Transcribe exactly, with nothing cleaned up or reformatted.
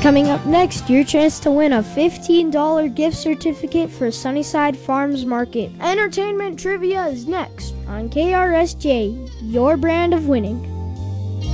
Coming up next, your chance to win a fifteen dollars gift certificate for Sunnyside Farms Market. Entertainment trivia is next on K R S J, your brand of winning.